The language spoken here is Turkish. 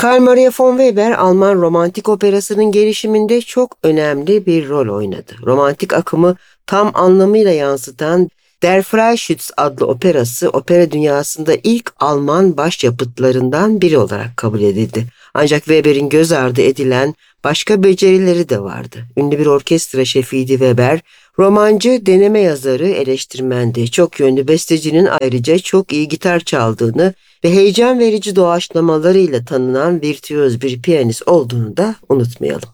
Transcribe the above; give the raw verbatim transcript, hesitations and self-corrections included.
Carl Maria von Weber, Alman romantik operasının gelişiminde çok önemli bir rol oynadı. Romantik akımı tam anlamıyla yansıtan Der Freischütz adlı operası, opera dünyasında ilk Alman başyapıtlarından biri olarak kabul edildi. Ancak Weber'in göz ardı edilen başka becerileri de vardı. Ünlü bir orkestra şefiydi Weber, romancı, deneme yazarı, eleştirmendi. Çok yönlü bestecinin ayrıca çok iyi gitar çaldığını ve heyecan verici doğaçlamalarıyla tanınan virtüöz bir piyanist olduğunu da unutmayalım.